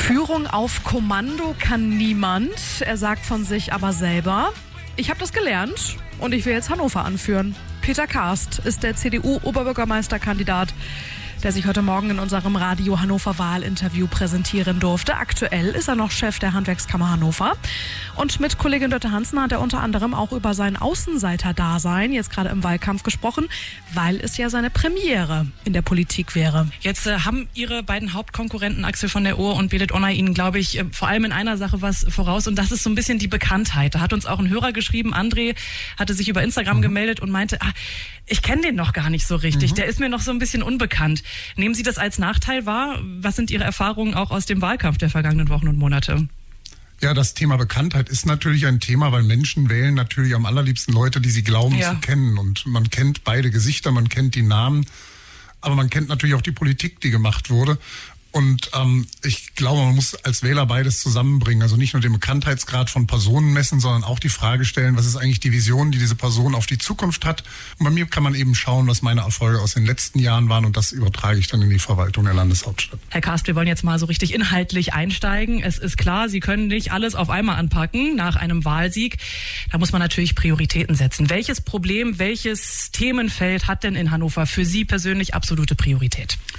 Führung auf Kommando kann niemand. Er sagt von sich aber selber: Ich habe das gelernt und ich will jetzt Hannover anführen. Peter Karst ist der CDU-Oberbürgermeisterkandidat, der sich heute Morgen in unserem Radio Hannover Wahlinterview präsentieren durfte. Aktuell ist er noch Chef der Handwerkskammer Hannover. Und mit Kollegin Dörte Hansen hat er unter anderem auch über sein Außenseiter-Dasein jetzt gerade im Wahlkampf gesprochen, weil es ja seine Premiere in der Politik wäre. Jetzt haben Ihre beiden Hauptkonkurrenten Axel von der Ohr und Belit Onay Ihnen, glaube ich, vor allem in einer Sache was voraus. Und das ist so ein bisschen die Bekanntheit. Da hat uns auch ein Hörer geschrieben, André hatte sich über Instagram gemeldet und meinte, ich kenne den noch gar nicht so richtig. Der ist mir noch so ein bisschen unbekannt. Nehmen Sie das als Nachteil wahr? Was sind Ihre Erfahrungen auch aus dem Wahlkampf der vergangenen Wochen und Monate? Ja, das Thema Bekanntheit ist natürlich ein Thema, weil Menschen wählen natürlich am allerliebsten Leute, die sie glauben zu kennen. Und man kennt beide Gesichter, man kennt die Namen, aber man kennt natürlich auch die Politik, die gemacht wurde. Und ich glaube, man muss als Wähler beides zusammenbringen. Also nicht nur den Bekanntheitsgrad von Personen messen, sondern auch die Frage stellen, was ist eigentlich die Vision, die diese Person auf die Zukunft hat. Und bei mir kann man eben schauen, was meine Erfolge aus den letzten Jahren waren. Und das übertrage ich dann in die Verwaltung der Landeshauptstadt. Herr Karst, wir wollen jetzt mal so richtig inhaltlich einsteigen. Es ist klar, Sie können nicht alles auf einmal anpacken nach einem Wahlsieg. Da muss man natürlich Prioritäten setzen. Welches Problem, welches Themenfeld hat denn in Hannover für Sie persönlich absolute Priorität?